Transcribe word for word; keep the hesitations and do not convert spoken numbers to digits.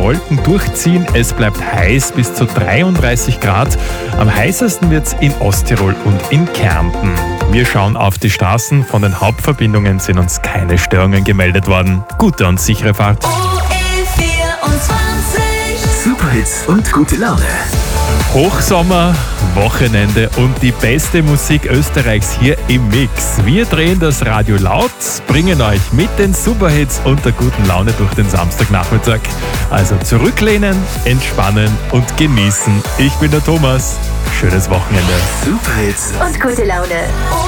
Wolken durchziehen. Es bleibt heiß bis zu dreiunddreißig Grad. Am heißesten wird es in Osttirol und in Kärnten. Wir schauen auf die Straßen. Von den Hauptverbindungen sind uns keine Störungen gemeldet worden. Gute und sichere Fahrt. O E vierundzwanzig. Superhits und gute Laune. Hochsommer, Wochenende und die beste Musik Österreichs hier im Mix. Wir drehen das Radio laut, bringen euch mit den Superhits und der guten Laune durch den Samstagnachmittag. Also zurücklehnen, entspannen und genießen. Ich bin der Thomas. Schönes Wochenende. Superhits Und gute Laune.